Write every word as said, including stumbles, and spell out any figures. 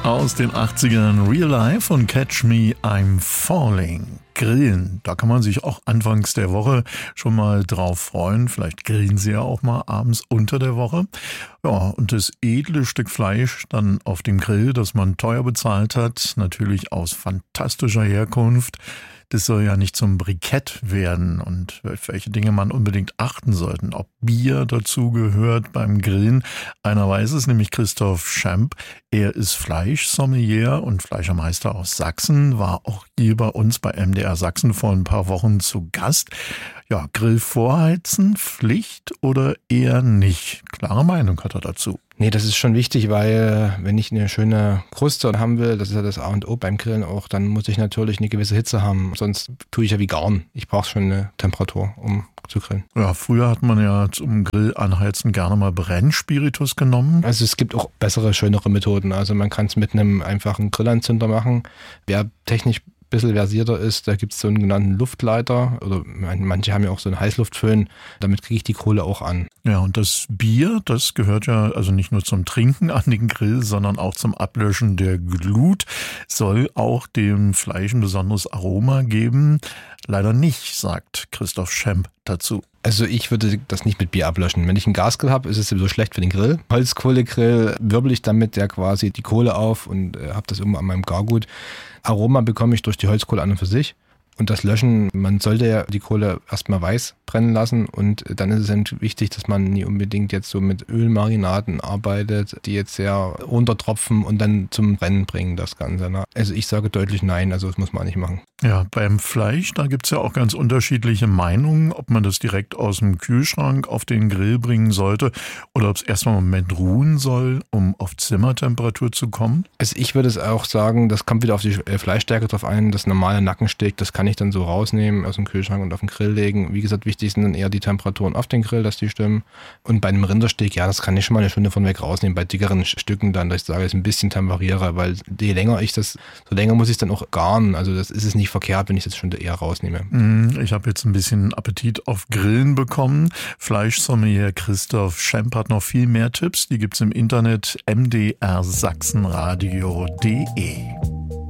Aus den achtzigern Real Life und Catch Me I'm Falling. Grillen, da kann man sich auch anfangs der Woche schon mal drauf freuen. Vielleicht grillen Sie ja auch mal abends unter der Woche. Ja, und das edle Stück Fleisch dann auf dem Grill, das man teuer bezahlt hat, natürlich aus fantastischer Herkunft. Das soll ja nicht zum Brikett werden und welche Dinge man unbedingt achten sollten. Ob Bier dazu gehört beim Grillen. Einer weiß es, nämlich Christoph Schemp. Er ist Fleischsommelier und Fleischermeister aus Sachsen, war auch hier bei uns bei M D R Sachsen vor ein paar Wochen zu Gast. Ja, Grill vorheizen, Pflicht oder eher nicht? Klare Meinung hat er dazu. Nee, das ist schon wichtig, weil wenn ich eine schöne Kruste haben will, das ist ja das A und O beim Grillen auch, dann muss ich natürlich eine gewisse Hitze haben. Sonst tue ich ja wie Garn. Ich brauche schon eine Temperatur, um zu grillen. Ja, früher hat man ja zum Grill anheizen gerne mal Brennspiritus genommen. Also es gibt auch bessere, schönere Methoden. Also man kann es mit einem einfachen Grillanzünder machen. Wer technisch ein bisschen versierter ist, da gibt es so einen genannten Luftleiter oder manche haben ja auch so einen Heißluftföhn, damit kriege ich die Kohle auch an. Ja, und das Bier, das gehört ja also nicht nur zum Trinken an den Grill, sondern auch zum Ablöschen der Glut, soll auch dem Fleisch ein besonderes Aroma geben. Leider nicht, sagt Christoph Schemp dazu. Also ich würde das nicht mit Bier ablöschen. Wenn ich einen Gasgrill habe, ist es sowieso schlecht für den Grill. Holzkohlegrill wirbel ich damit ja quasi die Kohle auf und äh, habe das immer an meinem Gargut. Aroma bekomme ich durch die Holzkohle an und für sich. Und das Löschen, man sollte ja die Kohle erstmal weiß brennen lassen und dann ist es wichtig, dass man nie unbedingt jetzt so mit Ölmarinaden arbeitet, die jetzt sehr runtertropfen und dann zum Brennen bringen, das Ganze. Ne? Also ich sage deutlich nein, also das muss man nicht machen. Ja, beim Fleisch, da gibt's ja auch ganz unterschiedliche Meinungen, ob man das direkt aus dem Kühlschrank auf den Grill bringen sollte oder ob es erstmal einen Moment ruhen soll, um auf Zimmertemperatur zu kommen. Also ich würde es auch sagen, das kommt wieder auf die Fleischstärke drauf ein, das normale Nackensteak, das kann ich dann so rausnehmen aus dem Kühlschrank und auf den Grill legen. Wie gesagt, wichtig sind dann eher die Temperaturen auf den Grill, dass die stimmen. Und bei einem Rindersteak, ja, das kann ich schon mal eine Stunde von weg rausnehmen. Bei dickeren Stücken dann, dass ich sage, dass ich ein bisschen temperiere, weil je länger ich das, so länger muss ich es dann auch garen. Also das ist es nicht verkehrt, wenn ich das schon eher rausnehme. Ich habe jetzt ein bisschen Appetit auf Grillen bekommen. Fleischsommelier Christoph Schemp hat noch viel mehr Tipps. Die gibt's im Internet m d r sachsenradio punkt d e.